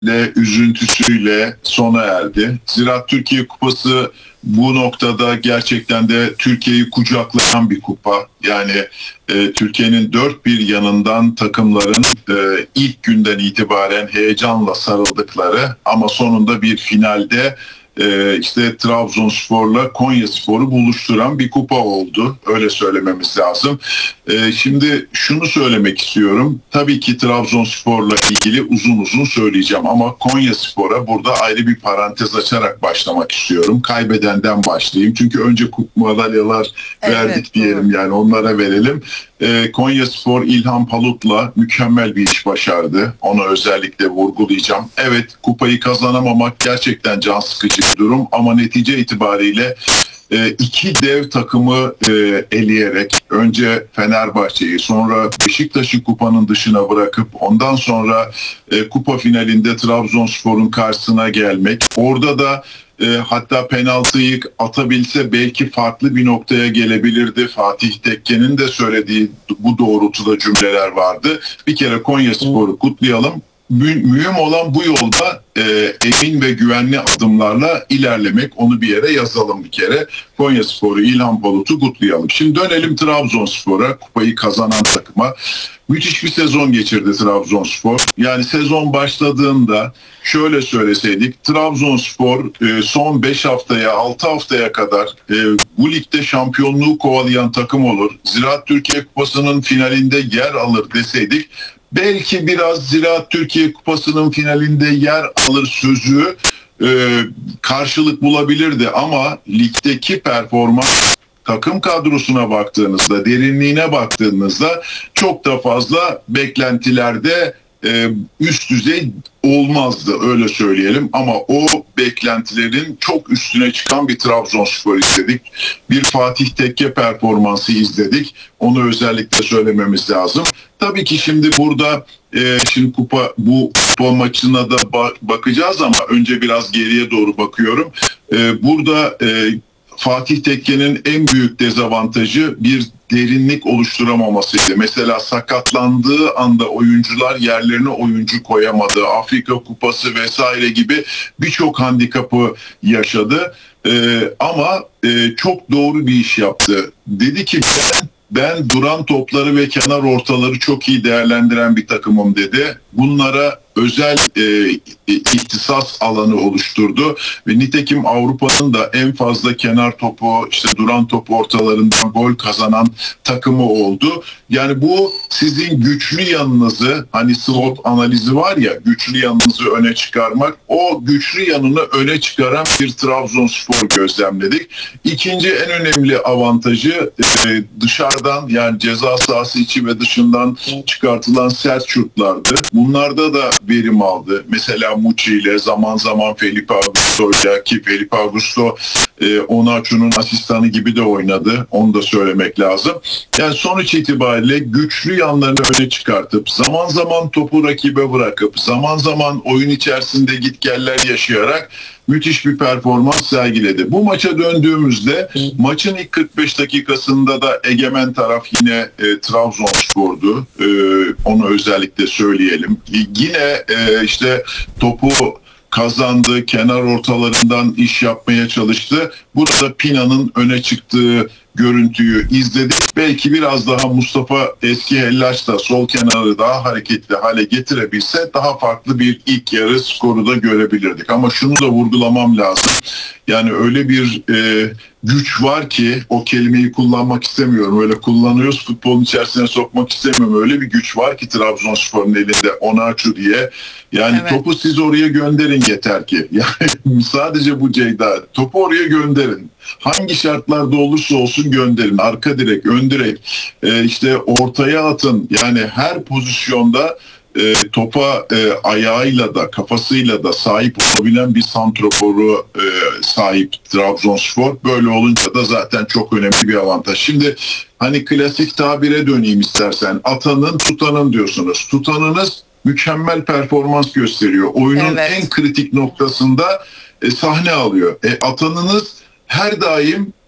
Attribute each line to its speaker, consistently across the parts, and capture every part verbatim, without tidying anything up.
Speaker 1: üzüntüsüyle sona erdi. Ziraat Türkiye Kupası bu noktada gerçekten de Türkiye'yi kucaklayan bir kupa. Yani e, Türkiye'nin dört bir yanından takımların e, ilk günden itibaren heyecanla sarıldıkları ama sonunda bir finalde e, işte Trabzonspor'la Konyaspor'u buluşturan bir kupa oldu. Öyle söylememiz lazım. E, şimdi şunu söylemek istiyorum. Tabii ki Trabzonspor'la ilgili uzun uzun söyleyeceğim ama Konyaspor'a burada ayrı bir parantez açarak başlamak istiyorum. Kaybedenden başlayayım. Çünkü önce madalyalar evet, verdik diyelim doğru. Yani onlara verelim. E, Konyaspor İlhan Palut'la mükemmel bir iş başardı. Onu özellikle vurgulayacağım. Evet, kupayı kazanamamak gerçekten can sıkıcı bir durum ama netice itibariyle e, iki dev takımı e, eleyerek önce Fenerbahçe'yi sonra Beşiktaş'ı kupanın dışına bırakıp ondan sonra e, kupa finalinde Trabzonspor'un karşısına gelmek. Orada da E, hatta penaltıyı atabilse belki farklı bir noktaya gelebilirdi. Fatih Tekke'nin de söylediği bu doğrultuda cümleler vardı. Bir kere Konyaspor'u kutlayalım. Mü- mühim olan bu yolda e, emin ve güvenli adımlarla ilerlemek. Onu bir yere yazalım bir kere. Konyaspor'u, İlhan Palut'u kutlayalım. Şimdi dönelim Trabzonspor'a, kupayı kazanan takıma. Müthiş bir sezon geçirdi Trabzonspor. Yani sezon başladığında şöyle söyleseydik, Trabzonspor e, son beş haftaya, altı haftaya kadar e, bu ligde şampiyonluğu kovalayan takım olur. Ziraat Türkiye Kupası'nın finalinde yer alır deseydik, belki biraz Ziraat Türkiye Kupası'nın finalinde yer alır sözü e, karşılık bulabilirdi ama ligdeki performans, takım kadrosuna baktığınızda, derinliğine baktığınızda çok da fazla beklentilerde e, üst düzey olmazdı, öyle söyleyelim. Ama o beklentilerin çok üstüne çıkan bir Trabzonspor izledik. Bir Fatih Tekke performansı izledik. Onu özellikle söylememiz lazım. Tabii ki şimdi burada e, şimdi kupa bu kupa maçına da ba- bakacağız ama önce biraz geriye doğru bakıyorum. E, burada e, Fatih Tekke'nin en büyük dezavantajı bir derinlik oluşturamamasıydı. Mesela sakatlandığı anda oyuncular yerlerine oyuncu koyamadı. Afrika Kupası vesaire gibi birçok handikapı yaşadı. Ee, ama e, çok doğru bir iş yaptı. Dedi ki ben duran topları ve kenar ortaları çok iyi değerlendiren bir takımım dedi. Bunlara özel e, ihtisas alanı oluşturdu ve nitekim Avrupa'nın da en fazla kenar topu, işte duran top ortalarından gol kazanan takımı oldu. Yani bu sizin güçlü yanınızı, hani SWOT analizi var ya, güçlü yanınızı öne çıkarmak, o güçlü yanını öne çıkaran bir Trabzonspor gözlemledik. İkinci en önemli avantajı e, dışarıdan, yani ceza sahası içi ve dışından çıkartılan sert şutlardı. Bunlarda da verim aldı. Mesela Muçi ile, zaman zaman Felipe Augusto ile, ki Felipe Augusto e, Onaçu'nun asistanı gibi de oynadı. Onu da söylemek lazım. Yani sonuç itibariyle güçlü yanlarını öne çıkartıp zaman zaman topu rakibe bırakıp zaman zaman oyun içerisinde gitgeller yaşayarak müthiş bir performans sergiledi. Bu maça döndüğümüzde maçın ilk kırk beş dakikasında da egemen taraf yine e, Trabzonspor'du. E, onu özellikle söyleyelim. E, yine e, işte topu kazandı, kenar ortalarından iş yapmaya çalıştı. Burada Pina'nın öne çıktığı görüntüyü izledik. Belki biraz daha Mustafa Eski Hellaç da sol kenarı daha hareketli hale getirebilse daha farklı bir ilk yarı skoru da görebilirdik. Ama şunu da vurgulamam lazım. Yani öyle bir e, güç var ki, o kelimeyi kullanmak istemiyorum. Öyle kullanıyoruz, futbolun içerisine sokmak istemiyorum. Öyle bir güç var ki Trabzonspor'un elinde, Onaçu diye. Yani evet, topu siz oraya gönderin yeter ki. Yani sadece bu Ceyda. Topu oraya gönderin. Hangi şartlarda olursa olsun gönderin. Arka direk, ön direk, e, işte ortaya atın. Yani her pozisyonda e, topa e, ayağıyla da kafasıyla da sahip olabilen bir santroforu e, sahip Trabzonspor. Böyle olunca da zaten çok önemli bir avantaj. Şimdi hani klasik tabire döneyim istersen. Atanın, tutanın diyorsunuz. Tutanınız mükemmel performans gösteriyor. Oyunun evet, en kritik noktasında e, sahne alıyor. E, atanınız her daim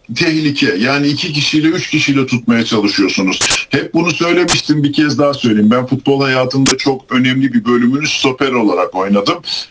Speaker 1: tehlike. Yani iki kişiyle, üç kişiyle tutmaya çalışıyorsunuz. Hep bunu söylemiştim, bir kez daha söyleyeyim. Ben futbol hayatında çok önemli bir bölümünü stoper olarak oynadım.